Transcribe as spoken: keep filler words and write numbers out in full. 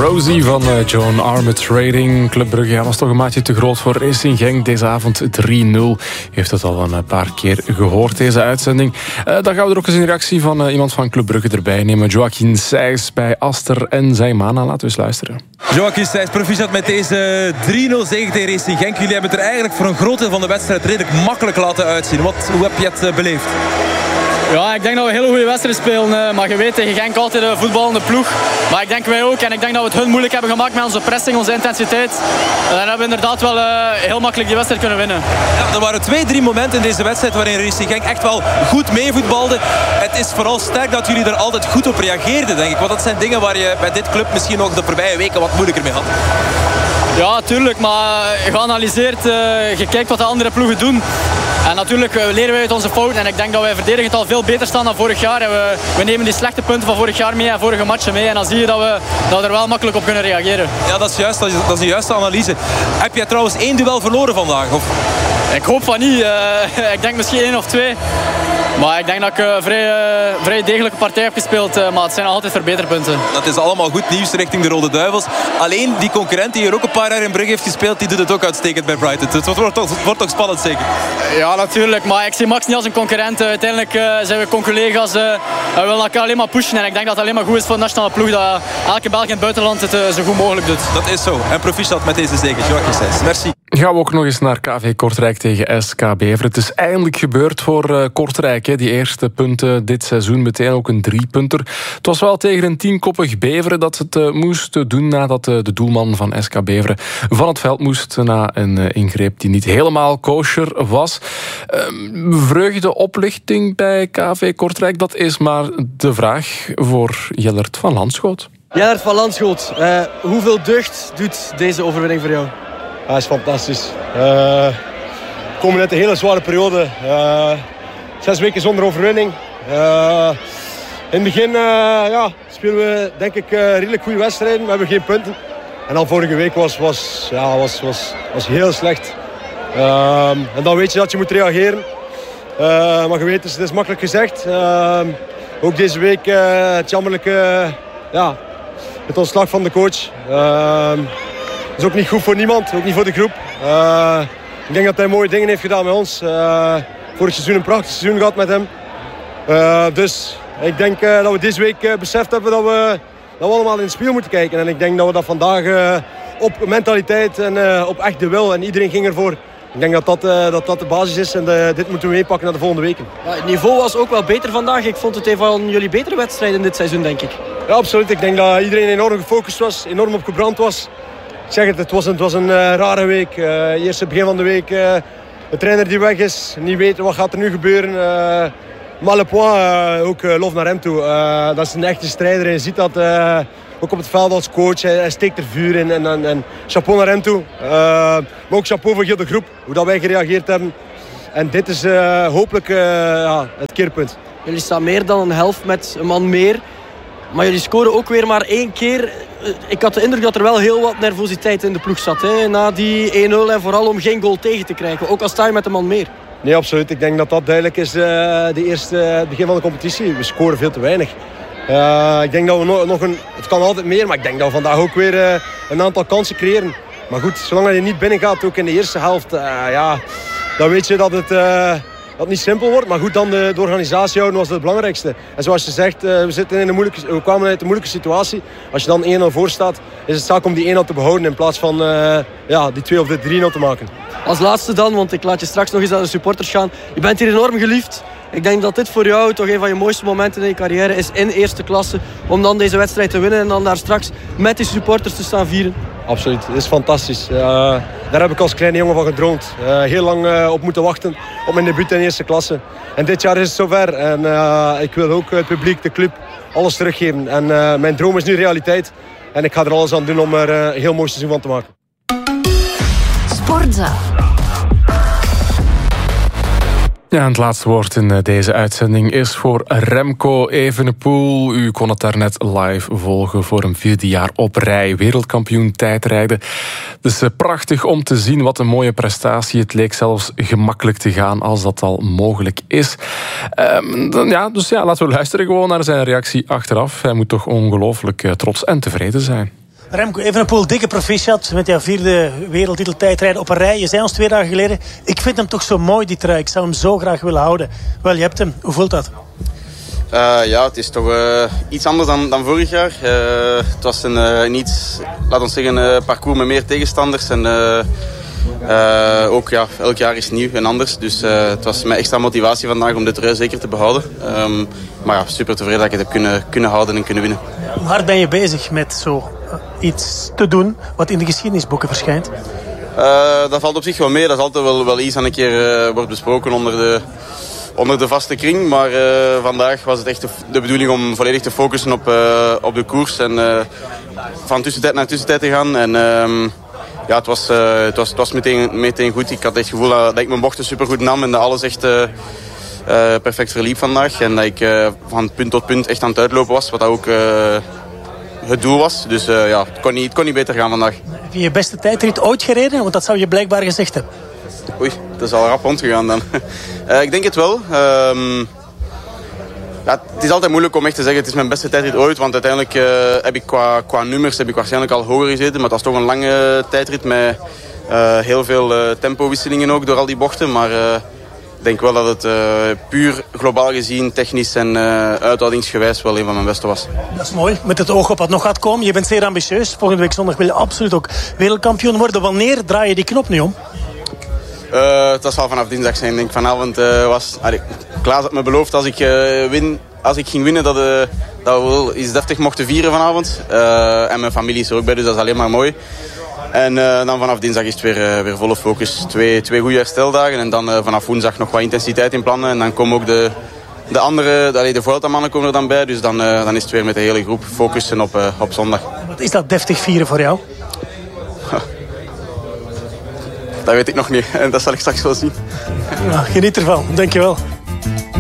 Rosie van uh, Joan Armour Trading. Club Brugge ja, was toch een maatje te groot voor Racing Genk. Deze avond drie nul. U heeft het al een paar keer gehoord, deze uitzending. Uh, dan gaan we er ook eens een reactie van uh, iemand van Club Brugge erbij nemen. Joaquin Sijs bij Aster en Zaimana. Laten we eens luisteren. Joaquin Sijs, proficiat met deze drie nul zege tegen Racing Genk. Jullie hebben het er eigenlijk voor een groot deel van de wedstrijd redelijk makkelijk laten uitzien. Wat, hoe heb je het uh, beleefd? Ja, ik denk dat we een hele goede wedstrijd spelen. Maar je weet, tegen Genk altijd een voetballende ploeg. Maar ik denk wij ook. En ik denk dat we het hun moeilijk hebben gemaakt met onze pressing, onze intensiteit. En dan hebben we inderdaad wel uh, heel makkelijk die wedstrijd kunnen winnen. Ja, er waren twee, drie momenten in deze wedstrijd waarin Racing Genk echt wel goed meevoetbalde. Het is vooral sterk dat jullie er altijd goed op reageerden, denk ik. Want dat zijn dingen waar je bij dit club misschien nog de voorbije weken wat moeilijker mee had. Ja, tuurlijk. Maar je analyseert, uh, je kijkt wat de andere ploegen doen. En natuurlijk uh, leren wij uit onze fouten. En ik denk dat wij verdedigend al veel beter staan dan vorig jaar. En we, we nemen die slechte punten van vorig jaar mee en vorige matchen mee. En dan zie je dat we, dat we er wel makkelijk op kunnen reageren. Ja, dat is juist. Dat is, dat is de juiste analyse. Heb jij trouwens één duel verloren vandaag? Of? Ik hoop van niet. Uh, ik denk misschien één of twee. Maar ik denk dat ik een vrij, uh, vrij degelijke partij heb gespeeld. Uh, maar het zijn nog altijd verbeterpunten. Dat is allemaal goed nieuws richting de Rode Duivels. Alleen die concurrent die hier ook een paar jaar in Brugge heeft gespeeld, die doet het ook uitstekend bij Brighton. Het wordt toch, het wordt toch spannend zeker? Ja, natuurlijk. Maar ik zie Max niet als een concurrent. Uh, uiteindelijk uh, zijn we conculega's. Uh, we willen elkaar alleen maar pushen. En ik denk dat het alleen maar goed is voor de nationale ploeg. Dat elke Belg in het buitenland het uh, zo goed mogelijk doet. Dat is zo. En proficiat met deze zege. Joaquin Sijs. Merci. Gaan we ook nog eens naar K V Kortrijk tegen S K Beveren. Het is eindelijk gebeurd voor uh, Kortrijk. Hè. Die eerste punten dit seizoen, meteen ook een driepunter. Het was wel tegen een tienkoppig Beveren dat het uh, moest doen nadat uh, de doelman van S K Beveren van het veld moest na een uh, ingreep die niet helemaal kosher was. Uh, vreugde, oplichting bij K V Kortrijk, dat is maar de vraag voor Jellert van Landschoot. Jellert van Landschoot, uh, hoeveel deugd doet deze overwinning voor jou? Ja, dat is fantastisch. Uh, we komen uit een hele zware periode. Uh, zes weken zonder overwinning. Uh, in het begin uh, ja, spelen we denk ik uh, redelijk goede wedstrijden. We hebben geen punten. En dan vorige week was, was, ja, was, was, was heel slecht. Uh, en dan weet je dat je moet reageren. Uh, maar je weet, het is, het is makkelijk gezegd. Uh, ook deze week uh, het jammerlijke uh, ja, het ontslag van de coach. Uh, Dat is ook niet goed voor niemand, ook niet voor de groep. Uh, ik denk dat hij mooie dingen heeft gedaan met ons. Uh, vorig seizoen een prachtig seizoen gehad met hem. Uh, dus ik denk uh, dat we deze week uh, beseft hebben dat we, dat we allemaal in het spiegel moeten kijken. En ik denk dat we dat vandaag uh, op mentaliteit en uh, op echt de wil en iedereen ging ervoor. Ik denk dat dat, uh, dat, dat de basis is en uh, dit moeten we meepakken naar de volgende weken. Ja, het niveau was ook wel beter vandaag. Ik vond het een van jullie betere wedstrijden dit seizoen, denk ik. Ja, absoluut. Ik denk dat iedereen enorm gefocust was, enorm op gebrand was. Ik zeg het, het was een, het was een uh, rare week. Uh, eerst het begin van de week, uh, de trainer die weg is, niet weten wat gaat er nu gebeuren. Uh, maar le point, uh, ook uh, lof naar hem toe. Uh, dat is een echte strijder en je ziet dat uh, ook op het veld als coach. Hij, hij steekt er vuur in en, en, en chapeau naar hem toe. Uh, maar ook chapeau voor heel de groep, hoe dat wij gereageerd hebben. En dit is uh, hopelijk uh, ja, het keerpunt. Jullie staan meer dan een helft met een man meer. Maar jullie scoren ook weer maar één keer. Ik had de indruk dat er wel heel wat nervositeit in de ploeg zat. Hè? Na die één nul en vooral om geen goal tegen te krijgen. Ook al sta je met een man meer. Nee, absoluut. Ik denk dat dat duidelijk is. Uh, de eerste, het begin van de competitie. We scoren veel te weinig. Uh, ik denk dat we nog, nog een... Het kan altijd meer, maar ik denk dat we vandaag ook weer uh, een aantal kansen creëren. Maar goed, zolang je niet binnen gaat, ook in de eerste helft... Uh, ja, dan weet je dat het... Uh, dat het niet simpel wordt, maar goed, dan de, de organisatie houden was het belangrijkste. En zoals je zegt, uh, we, zitten in een moeilijke, we kwamen uit een moeilijke situatie. Als je dan één nul voor staat, is het zaak om die één nul te behouden in plaats van uh, ja, die twee of de drie nul te maken. Als laatste dan, want ik laat je straks nog eens naar de supporters gaan. Je bent hier enorm geliefd. Ik denk dat dit voor jou toch een van je mooiste momenten in je carrière is in eerste klasse. Om dan deze wedstrijd te winnen en dan daar straks met die supporters te staan vieren. Absoluut, het is fantastisch. Uh, daar heb ik als kleine jongen van gedroomd. Uh, heel lang uh, op moeten wachten op mijn debuut in eerste klasse. En dit jaar is het zover. En uh, ik wil ook het publiek, de club, alles teruggeven. En uh, mijn droom is nu realiteit. En ik ga er alles aan doen om er uh, een heel mooi seizoen van te maken. Sportza. Ja, en het laatste woord in deze uitzending is voor Remco Evenepoel. U kon het daarnet live volgen voor een vierde jaar op rij. Wereldkampioen tijdrijden. Dus prachtig om te zien, wat een mooie prestatie. Het leek zelfs gemakkelijk te gaan als dat al mogelijk is. Um, dan, ja, dus ja, laten we luisteren gewoon naar zijn reactie achteraf. Hij moet toch ongelooflijk trots en tevreden zijn. Remco Evenepoel, dikke proficiat met jouw vierde wereldtitel tijdrijden op een rij. Je zei ons twee dagen geleden, ik vind hem toch zo mooi die trui. Ik zou hem zo graag willen houden. Wel, je hebt hem. Hoe voelt dat? Uh, ja, het is toch uh, iets anders dan, dan vorig jaar. Uh, het was een, uh, een iets, laat ons zeggen, een parcours met meer tegenstanders. En uh, uh, ook ja, elk jaar is nieuw en anders. Dus uh, het was met extra motivatie vandaag om de trui zeker te behouden. Um, maar ja, super tevreden dat ik het heb kunnen, kunnen houden en kunnen winnen. Hoe hard ben je bezig met zo uh, iets te doen wat in de geschiedenisboeken verschijnt? Uh, dat valt op zich wel mee. Dat is altijd wel, wel iets aan een keer uh, wordt besproken onder de... onder de vaste kring, maar uh, vandaag was het echt de, de bedoeling om volledig te focussen op, uh, op de koers en uh, van tussentijd naar tussentijd te gaan. En uh, ja, het was, uh, het was, het was meteen, meteen goed. Ik had echt het gevoel dat, dat ik mijn bochten supergoed nam en dat alles echt uh, uh, perfect verliep vandaag. En dat ik uh, van punt tot punt echt aan het uitlopen was, wat dat ook uh, het doel was. Dus uh, ja, het kon, niet, het kon niet beter gaan vandaag. Heb je je beste tijdrit ooit gereden? Want dat zou je blijkbaar gezegd hebben. Oei, dat is al rap rondgegaan dan. uh, ik denk het wel. Um, ja, het is altijd moeilijk om echt te zeggen, het is mijn beste tijdrit ooit. Want uiteindelijk uh, heb ik qua, qua nummers heb ik waarschijnlijk al hoger gezeten. Maar het was toch een lange tijdrit met uh, heel veel uh, tempowisselingen ook door al die bochten. Maar uh, ik denk wel dat het uh, puur globaal gezien, technisch en uh, uithoudingsgewijs wel een van mijn beste was. Dat is mooi, met het oog op wat nog gaat komen. Je bent zeer ambitieus. Volgende week zondag wil je absoluut ook wereldkampioen worden. Wanneer draai je die knop nu om? Uh, dat zal vanaf dinsdag zijn. Ik denk vanavond uh, was... Allee, Klaas had me beloofd als ik, uh, win, als ik ging winnen dat, uh, dat we wel iets deftig mochten vieren vanavond. Uh, en mijn familie is er ook bij, dus dat is alleen maar mooi. En uh, dan vanaf dinsdag is het weer, uh, weer volle focus. Twee, twee goede hersteldagen en dan uh, vanaf woensdag nog wat intensiteit in plannen. En dan komen ook de, de andere, allee, de Vuelta-mannen komen er dan bij. Dus dan, uh, dan is het weer met de hele groep focussen op, uh, op zondag. Wat is dat deftig vieren voor jou? Dat weet ik nog niet en dat zal ik straks wel zien. Ja, geniet ervan, dankjewel.